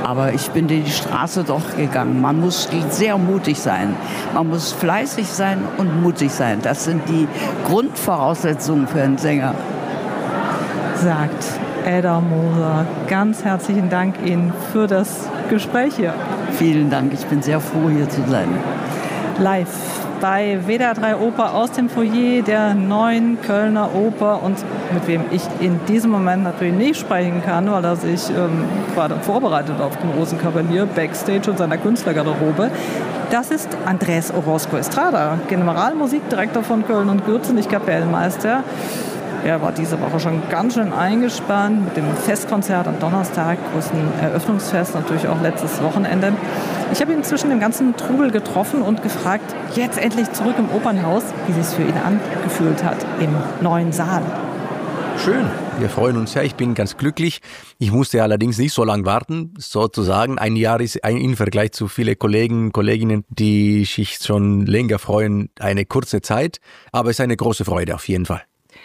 Aber ich bin die Straße doch gegangen. Man muss sehr mutig sein. Man muss fleißig sein und mutig sein. Das sind die Grundvoraussetzungen für einen Sänger. Sagt Edda Moser. Ganz herzlichen Dank Ihnen für das Gespräch hier. Vielen Dank. Ich bin sehr froh, hier zu sein. Live bei WDR 3 Oper aus dem Foyer der neuen Kölner Oper und mit wem ich in diesem Moment natürlich nicht sprechen kann, weil er sich gerade vorbereitet auf den Rosenkavalier Backstage und seiner Künstlergarderobe. Das ist Andrés Orozco Estrada, Generalmusikdirektor von Köln und Gürzen, nicht Kapellmeister. Er war diese Woche schon ganz schön eingespannt mit dem Festkonzert am Donnerstag, großen Eröffnungsfest, natürlich auch letztes Wochenende. Ich habe ihn zwischen dem ganzen Trubel getroffen und gefragt, jetzt endlich zurück im Opernhaus, wie es sich für ihn angefühlt hat im neuen Saal. Schön, wir freuen uns sehr. Ich bin ganz glücklich. Ich musste allerdings nicht so lange warten, sozusagen. Ein Jahr ist im Vergleich zu vielen Kollegen, Kolleginnen, die sich schon länger freuen, eine kurze Zeit. Aber es ist eine große Freude auf jeden Fall.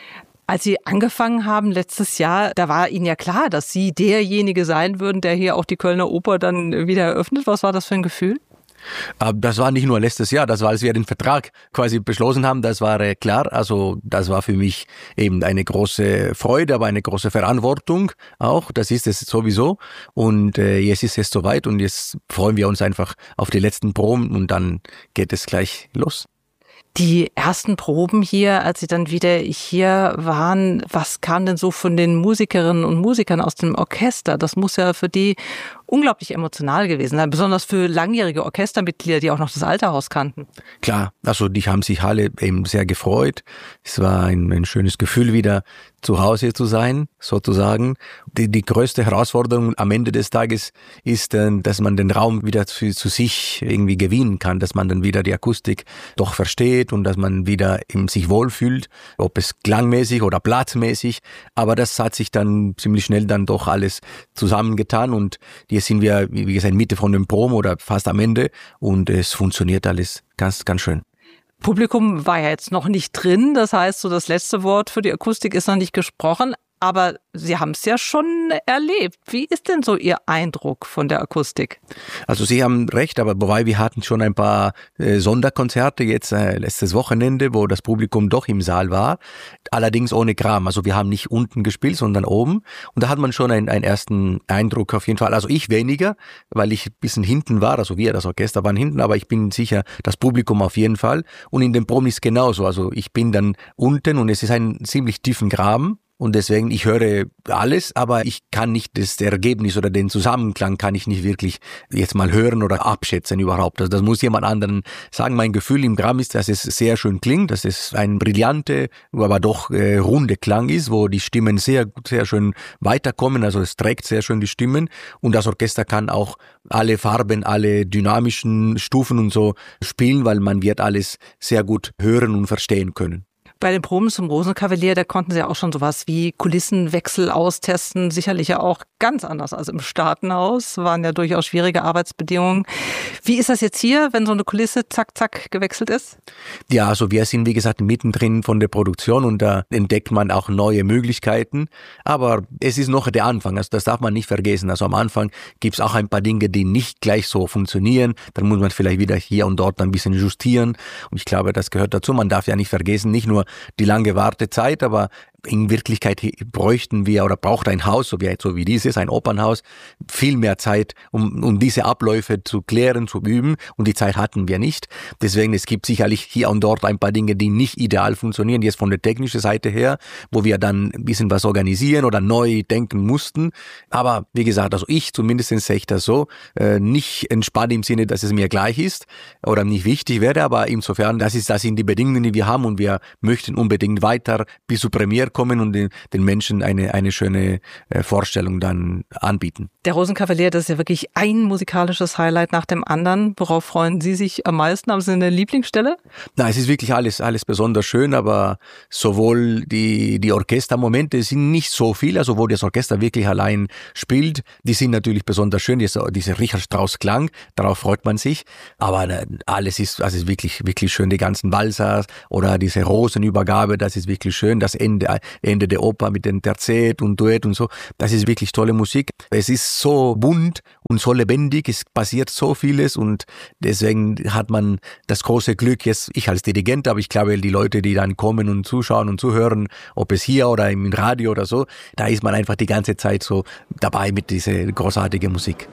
Als Sie angefangen haben letztes Jahr, da war Ihnen ja klar, dass Sie derjenige sein würden, der hier auch die Kölner Oper dann wieder eröffnet. Was war das für ein Gefühl? Das war nicht nur letztes Jahr, das war, als wir den Vertrag quasi beschlossen haben, das war klar. Also das war für mich eben eine große Freude, aber eine große Verantwortung auch. Das ist es sowieso. Und jetzt ist es soweit und jetzt freuen wir uns einfach auf die letzten Proben und dann geht es gleich los. Die ersten Proben hier, als Sie dann wieder hier waren, was kam denn so von den Musikerinnen und Musikern aus dem Orchester? Das muss ja für die unglaublich emotional gewesen sein, besonders für langjährige Orchestermitglieder, die auch noch das Alterhaus kannten. Klar, also die haben sich alle eben sehr gefreut. Es war ein schönes Gefühl, wieder zu Hause zu sein, sozusagen. Die größte Herausforderung am Ende des Tages ist, dass man den Raum wieder zu sich irgendwie gewinnen kann, dass man dann wieder die Akustik doch versteht und dass man wieder sich wohlfühlt, ob es klangmäßig oder platzmäßig. Aber das hat sich dann ziemlich schnell dann doch alles zusammengetan und jetzt sind wir, wie gesagt, Mitte von den Proben oder fast am Ende und es funktioniert alles ganz, ganz schön. Publikum war ja jetzt noch nicht drin, das heißt, so das letzte Wort für die Akustik ist noch nicht gesprochen, aber Sie haben es ja schon erlebt. Wie ist denn so Ihr Eindruck von der Akustik? Also Sie haben recht, aber wobei wir hatten schon ein paar Sonderkonzerte jetzt letztes Wochenende, wo das Publikum doch im Saal war, allerdings ohne Kram. Also wir haben nicht unten gespielt, sondern oben und da hat man schon einen ersten Eindruck auf jeden Fall. Also ich weniger, weil ich ein bisschen hinten war, also wir, das Orchester waren hinten, aber ich bin sicher, das Publikum auf jeden Fall und in den Proben ist genauso. Also ich bin dann unten und es ist ein ziemlich tiefen Graben. Und deswegen, ich höre alles, aber ich kann nicht das Ergebnis oder den Zusammenklang kann ich nicht wirklich jetzt mal hören oder abschätzen überhaupt. Also das muss jemand anderen sagen. Mein Gefühl im Gramm ist, dass es sehr schön klingt, dass es ein brillante, aber doch runde Klang ist, wo die Stimmen sehr schön weiterkommen. Also es trägt sehr schön die Stimmen und das Orchester kann auch alle Farben, alle dynamischen Stufen und so spielen, weil man wird alles sehr gut hören und verstehen können. Bei den Proben zum Rosenkavalier, da konnten Sie auch schon sowas wie Kulissenwechsel austesten, sicherlich ja auch ganz anders als im Staatenhaus, waren ja durchaus schwierige Arbeitsbedingungen. Wie ist das jetzt hier, wenn so eine Kulisse zack, zack gewechselt ist? Ja, also wir sind, wie gesagt, mittendrin von der Produktion und da entdeckt man auch neue Möglichkeiten, aber es ist noch der Anfang, also das darf man nicht vergessen. Also am Anfang gibt's auch ein paar Dinge, die nicht gleich so funktionieren, dann muss man vielleicht wieder hier und dort ein bisschen justieren und ich glaube, das gehört dazu. Man darf ja nicht vergessen, nicht nur die lange Wartezeit, aber in Wirklichkeit bräuchten wir oder braucht ein Haus, so wie dieses, ein Opernhaus, viel mehr Zeit, um diese Abläufe zu klären, zu üben und die Zeit hatten wir nicht. Deswegen, es gibt sicherlich hier und dort ein paar Dinge, die nicht ideal funktionieren, jetzt von der technischen Seite her, wo wir dann ein bisschen was organisieren oder neu denken mussten. Aber wie gesagt, also ich zumindest sehe ich das so, nicht entspannt im Sinne, dass es mir gleich ist oder nicht wichtig wäre, aber insofern, das sind die Bedingungen, die wir haben und wir möchten unbedingt weiter bis zur Premiere kommen und den Menschen eine schöne Vorstellung dann anbieten. Der Rosenkavalier, das ist ja wirklich ein musikalisches Highlight nach dem anderen. Worauf freuen Sie sich am meisten? Haben Sie eine Lieblingsstelle? Na, es ist wirklich alles besonders schön, aber sowohl die Orchestermomente sind nicht so viel, also wo das Orchester wirklich allein spielt, die sind natürlich besonders schön, diese Richard Strauss Klang, darauf freut man sich, aber alles ist wirklich, wirklich schön, die ganzen Walzer oder diese Rosenübergabe, das ist wirklich schön, das Ende Ende der Oper mit dem Terzett und Duett und so. Das ist wirklich tolle Musik. Es ist so bunt und so lebendig, es passiert so vieles und deswegen hat man das große Glück, jetzt ich als Dirigent, aber ich glaube, die Leute, die dann kommen und zuschauen und zuhören, ob es hier oder im Radio oder so, da ist man einfach die ganze Zeit so dabei mit dieser großartigen Musik.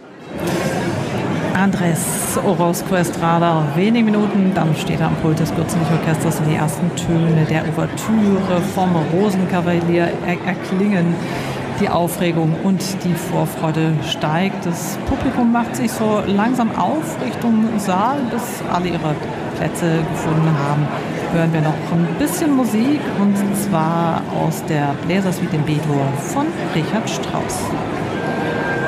Andrés Orozco Estrada, wenige Minuten, dann steht er am Pult des Gürzenich-Orchesters und die ersten Töne der Ouvertüre vom Rosenkavalier erklingen. Die Aufregung und die Vorfreude steigt. Das Publikum macht sich so langsam auf Richtung Saal, bis alle ihre Plätze gefunden haben. Hören wir noch ein bisschen Musik und zwar aus der Bläsersuite in B-Dur von Richard Strauss.